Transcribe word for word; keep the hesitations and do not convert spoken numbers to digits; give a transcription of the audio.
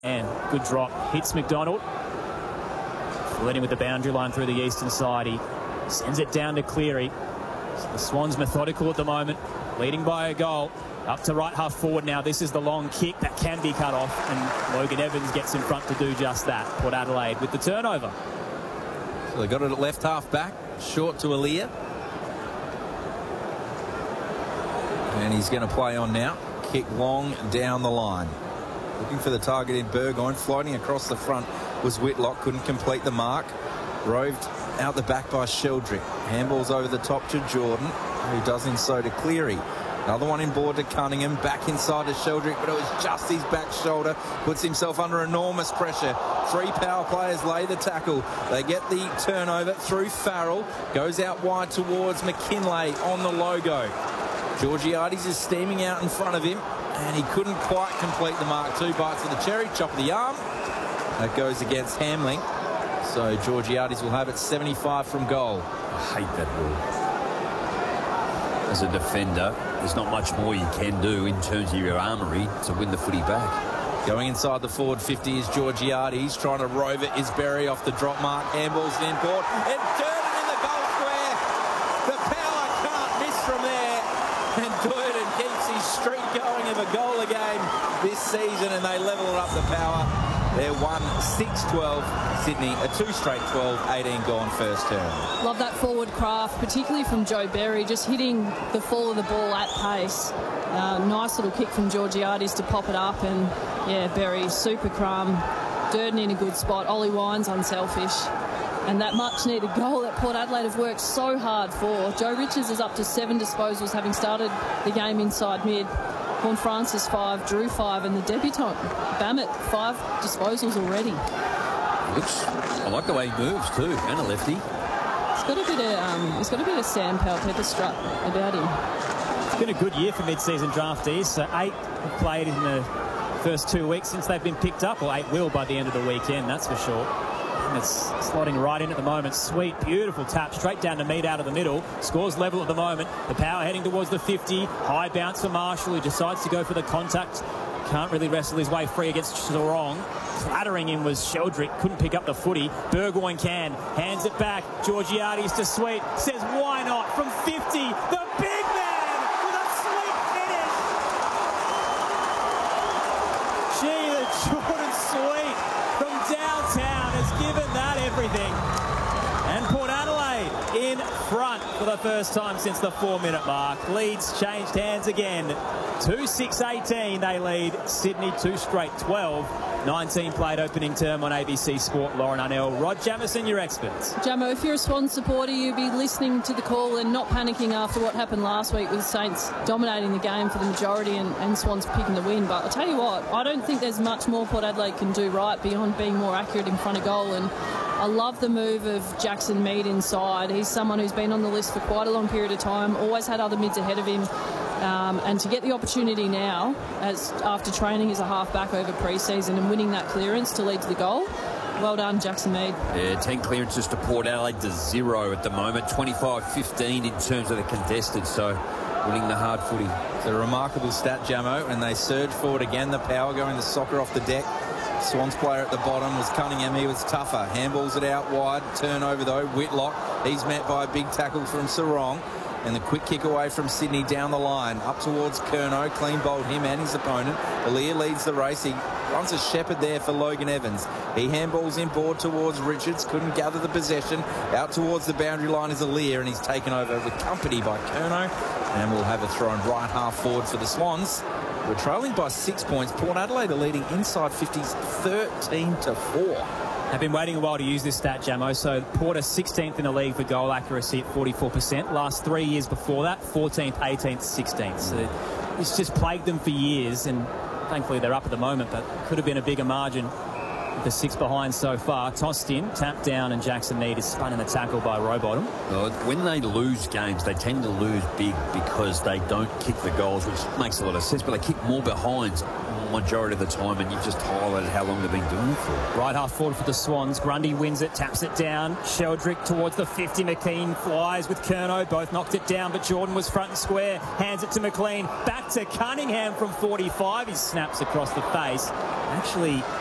And good drop. Hits McDonald. Flirting with the boundary line through the eastern side. He sends it down to Cleary. So the Swans methodical at the moment, leading by a goal. Up to right half forward now. This is the long kick that can be cut off, and Logan Evans gets in front to do just that. Port Adelaide with the turnover. So they got it at left half back, short to Aaliyah. And he's going to play on now. Kick long down the line. Looking for the target in Burgoyne. Floating across the front was Whitlock. Couldn't complete the mark. Roved out the back by Sheldrick. Handballs over the top to Jordan, who does in so to Cleary. Another one in board to Cunningham. Back inside to Sheldrick, but it was just his back shoulder. Puts himself under enormous pressure. Three power players lay the tackle. They get the turnover through Farrell. Goes out wide towards McKinlay on the logo. Georgiades is steaming out in front of him, and he couldn't quite complete the mark. Two bites of the cherry, chop of the arm. That goes against Hamling. So Georgiades will have it seventy-five from goal. I hate that rule. As a defender, there's not much more you can do in terms of your armoury to win the footy back. Going inside the forward fifty is Georgiades. Trying to rove it is Berry off the drop mark. Handballs in board. And Durden in the goal square. The power can't miss from there. And Durden keeps his streak going of a goal a game this season, and they level it up the power. They're one six twelve. Sydney, a two straight twelve, eighteen gone first term. Love that forward craft, particularly from Joe Berry, just hitting the fall of the ball at pace. Uh, nice little kick from Georgiades to pop it up, and yeah, Berry super calm. Durden in a good spot. Ollie Wines unselfish. And that much needed goal that Port Adelaide have worked so hard for. Joe Richards is up to seven disposals, having started the game inside mid. Horn Francis five, Drew five, and the debutant Bammett five disposals already. Looks, I like the way he moves too, and a lefty. He's got a bit of um, he's got a bit of Sam Powell pepper strut about him. It's been a good year for mid-season draftees. So eight have played in the first two weeks since they've been picked up, or eight will by the end of the weekend, that's for sure. And it's slotting right in at the moment. Sweet, beautiful tap straight down to Mead out of the middle. Scores level at the moment. The power heading towards the fifty. High bounce for Marshall, who decides to go for the contact. Can't really wrestle his way free against Sarong. Flattering him was Sheldrick. Couldn't pick up the footy. Burgoyne can. Hands it back. Georgiades to Sweet. Says, why not? From fifty. The big man with a sweet finish. Gee, the Jordan Sweet from downtown has given that everything. And Port Adelaide in front for the first time since the four-minute mark. Leeds changed hands again. two six eighteen they lead. Sydney two straight twelve. nineteen played opening term on A B C Sport. Lauren Arnell, Rod Jamieson, your experts. Jamo, if you're a Swans supporter, you'd be listening to the call and not panicking after what happened last week with Saints dominating the game for the majority and, and Swans picking the win. But I'll tell you what, I don't think there's much more Port Adelaide can do right beyond being more accurate in front of goal. And I love the move of Jackson Mead inside. He's someone who's been on the list for quite a long period of time, always had other mids ahead of him. Um, and to get the opportunity now, as after training as a half-back over pre-season and winning that clearance to lead to the goal, well done, Jackson Mead. Yeah, ten clearances to Port Adelaide to zero at the moment. twenty-five fifteen in terms of the contested, so winning the hard footy. It's a remarkable stat, Jamo, and they surge forward again. The power going the soccer off the deck. Swans player at the bottom was Cunningham. He was tougher. Handballs it out wide. Turnover, though. Whitlock. He's met by a big tackle from Sarong. And the quick kick away from Sydney down the line. Up towards Curnow. Clean bowled him and his opponent. Aaliyah leads the race. He runs a shepherd there for Logan Evans. He handballs in board towards Richards. Couldn't gather the possession. Out towards the boundary line is Aaliyah, and he's taken over with company by Curnow. And we'll have a throw in right half forward for the Swans. We're trailing by six points. Port Adelaide are leading inside fifties thirteen to four. I've been waiting a while to use this stat, Jamo. So Port are sixteenth in the league for goal accuracy at forty-four percent. Last three years before that, fourteenth, eighteenth, sixteenth. So it's just plagued them for years, and thankfully they're up at the moment, but could have been a bigger margin. The six behind so far. Tossed in, tapped down, and Jackson Mead is spun in the tackle by Rowbottom. Well, when they lose games, they tend to lose big because they don't kick the goals, which makes a lot of sense, but they kick more behinds majority of the time, and you've just highlighted how long they've been doing it for. Right half forward for the Swans. Grundy wins it, taps it down. Sheldrick towards the fifty. McKean flies with Curnow. Both knocked it down, but Jordan was front and square. Hands it to McLean. Back to Cunningham from forty-five. He snaps across the face. Actually